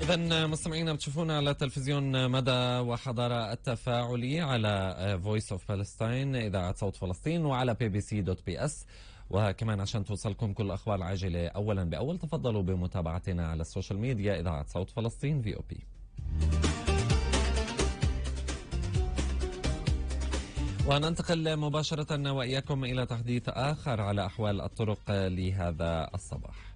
إذا مستمعينا بتشوفونا على تلفزيون مدى وحضارة التفاعلي على Voice of Palestine إذاعة صوت فلسطين وعلى bbc.bs، وكمان عشان توصلكم كل الأخبار العاجلة أولا بأول تفضلوا بمتابعتنا على السوشيال ميديا إذاعة صوت فلسطين VOP. وننتقل مباشرة وإياكم إلى تحديث آخر على أحوال الطرق لهذا الصباح،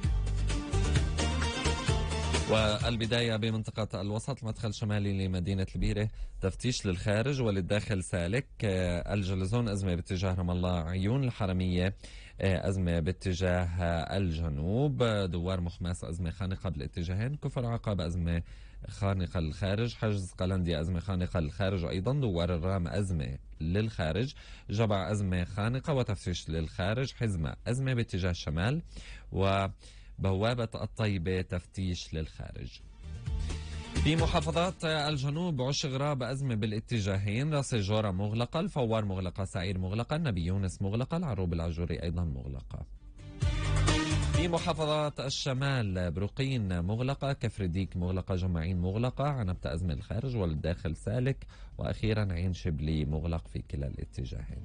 والبداية بمنطقة الوسط. المدخل الشمالي لمدينة البيرة تفتيش للخارج وللداخل سالك. الجلزون أزمة باتجاه رام الله. عيون الحرمية أزمة باتجاه الجنوب. دوار مخماس أزمة خانقة بالاتجاهين. كفر عقاب أزمة خانقة للخارج. حجز قلنديا أزمة خانقة للخارج أيضا. دوار الرام أزمة للخارج. جبع أزمة خانقة وتفتيش للخارج. حزمة أزمة باتجاه الشمال، وبوابة الطيبة تفتيش للخارج. في محافظات الجنوب عش غراب أزمة بالاتجاهين. راس الجورة مغلقة. الفوار مغلقة. سعير مغلقة. النبي يونس مغلقة. العروب العجوري أيضا مغلقة. في محافظات الشمال بروقين مغلقة. كفر ديك مغلقة. جماعين مغلقة. عنبتة أزمة الخارج والداخل سالك. وأخيرا عين شبلي مغلق في كلا الاتجاهين.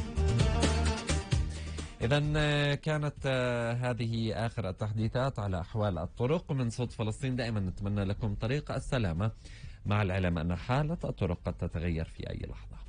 إذا كانت هذه آخر التحديثات على أحوال الطرق من صوت فلسطين. دائما نتمنى لكم طريق السلامة، مع العلم أن حالة الطرق قد تتغير في أي لحظة.